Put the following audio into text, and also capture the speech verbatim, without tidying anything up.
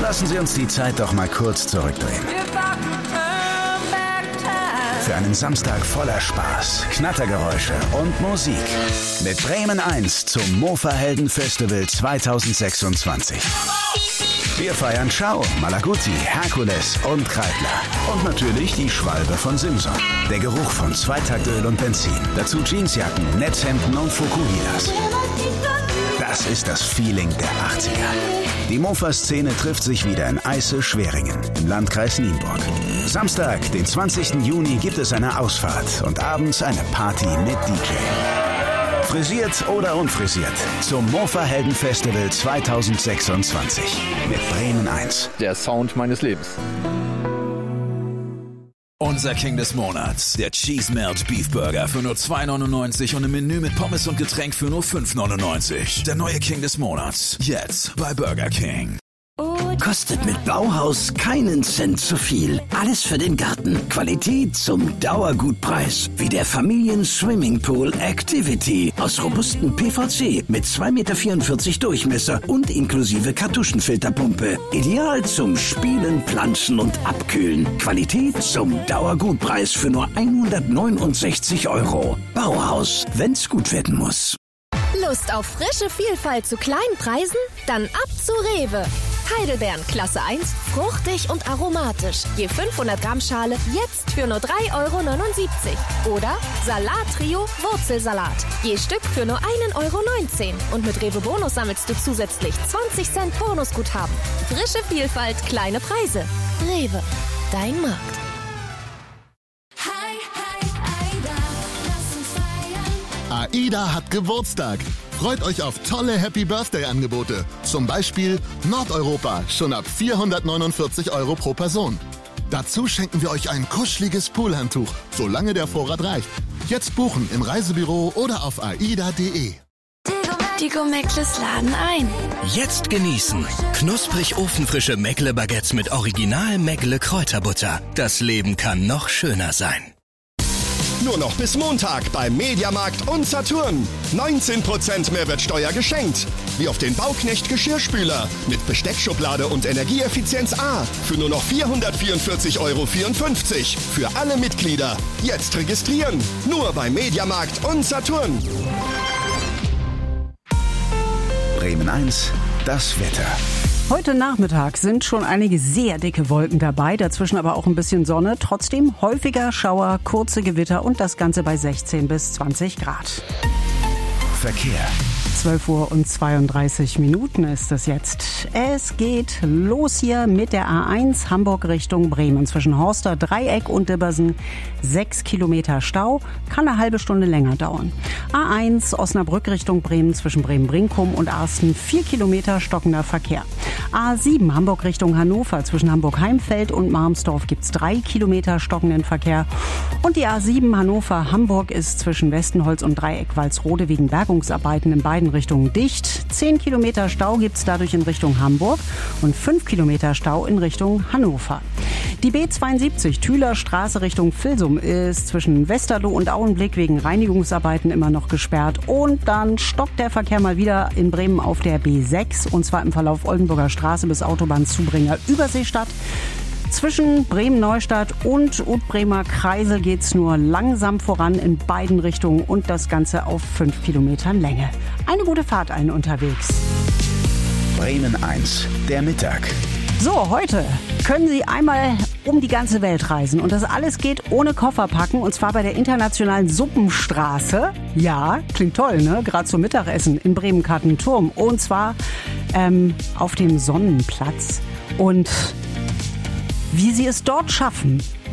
Lassen Sie uns die Zeit doch mal kurz zurückdrehen. Für einen Samstag voller Spaß, Knattergeräusche und Musik. Mit Bremen eins zum Mofa-Helden-Festival zweitausendsechsundzwanzig. Wir feiern Schau, Malaguti, Herkules und Kreidler. Und natürlich die Schwalbe von Simson. Der Geruch von Zweitaktöl und Benzin. Dazu Jeansjacken, Netzhemden und Fukuhidas. Das ist das Feeling der achtziger. Die Mofa-Szene trifft sich wieder in Eisse-Schweringen im Landkreis Nienburg. Samstag, den zwanzigsten Juni, gibt es eine Ausfahrt und abends eine Party mit D J. Frisiert oder unfrisiert, zum Mofa-Helden-Festival zweitausendsechsundzwanzig mit Bremen eins. Der Sound meines Lebens. Unser King des Monats, der Cheese Melt Beef Burger für nur zwei neunundneunzig und im Menü mit Pommes und Getränk für nur fünf neunundneunzig. Der neue King des Monats, jetzt bei Burger King. Kostet mit Bauhaus keinen Cent zu viel. Alles für den Garten. Qualität zum Dauergutpreis. Wie der Familien-Swimmingpool Activity aus robustem P V C mit zwei Komma vierundvierzig Meter Durchmesser und inklusive Kartuschenfilterpumpe. Ideal zum Spielen, Planschen und Abkühlen. Qualität zum Dauergutpreis für nur hundertneunundsechzig Euro. Bauhaus, wenn's gut werden muss. Lust auf frische Vielfalt zu kleinen Preisen? Dann ab zu Rewe. Heidelbeeren Klasse eins, fruchtig und aromatisch. Je fünfhundert Gramm Schale jetzt für nur drei Euro neunundsiebzig. Oder Salat-Trio Wurzelsalat. Je Stück für nur ein Euro neunzehn. Und mit Rewe Bonus sammelst du zusätzlich zwanzig Cent Bonusguthaben. Frische Vielfalt, kleine Preise. Rewe, dein Markt. AIDA hat Geburtstag. Freut euch auf tolle Happy-Birthday-Angebote. Zum Beispiel Nordeuropa, schon ab vierhundertneunundvierzig Euro pro Person. Dazu schenken wir euch ein kuscheliges Poolhandtuch, solange der Vorrat reicht. Jetzt buchen im Reisebüro oder auf aida punkt de. Die Go-Meckles laden ein. Jetzt genießen. Knusprig ofenfrische Meckle-Baguettes mit Original Meckle-Kräuterbutter. Das Leben kann noch schöner sein. Nur noch bis Montag beim Mediamarkt und Saturn. neunzehn Prozent Mehrwertsteuer geschenkt. Wie auf den Bauknecht Geschirrspüler mit Besteckschublade und Energieeffizienz A für nur noch vierhundertvierundvierzig Euro vierundfünfzig. Für alle Mitglieder. Jetzt registrieren. Nur beim Mediamarkt und Saturn. Bremen eins, das Wetter. Heute Nachmittag sind schon einige sehr dicke Wolken dabei, dazwischen aber auch ein bisschen Sonne. Trotzdem häufiger Schauer, kurze Gewitter und das Ganze bei sechzehn bis zwanzig Grad. Verkehr. zwölf Uhr und zweiunddreißig Minuten ist es jetzt. Es geht los hier mit der A eins Hamburg Richtung Bremen. Zwischen Horster, Dreieck und Dibbersen sechs Kilometer Stau. Kann eine halbe Stunde länger dauern. A eins Osnabrück Richtung Bremen zwischen Bremen-Brinkum und Arsten vier Kilometer stockender Verkehr. A sieben Hamburg Richtung Hannover zwischen Hamburg-Heimfeld und Marmsdorf gibt's drei Kilometer stockenden Verkehr. Und die A sieben Hannover-Hamburg ist zwischen Westenholz und Dreieck-Walsrode wegen Bergungsarbeiten in beiden Richtungen dicht. zehn Kilometer Stau gibt's dadurch in Richtung Hamburg und fünf Kilometer Stau in Richtung Hannover. Die B zweiundsiebzig Thüler Straße Richtung Vilsum ist zwischen Westerlo und Auenblick wegen Reinigungsarbeiten immer noch gesperrt. Und dann stockt der Verkehr mal wieder in Bremen auf der B sechs und zwar im Verlauf Oldenburger Straße bis Autobahnzubringer Überseestadt. Zwischen Bremen-Neustadt und Utbremer Kreisel geht's nur langsam voran in beiden Richtungen und das Ganze auf fünf Kilometern Länge. Eine gute Fahrt allen unterwegs. Bremen eins, der Mittag. So, heute können Sie einmal um die ganze Welt reisen und das alles geht ohne Koffer packen und zwar bei der internationalen Suppenstraße. Ja, klingt toll, ne? Gerade zum Mittagessen in Bremen-Kartenturm und zwar ähm, auf dem Sonnenplatz. Und wie Sie es dort schaffen,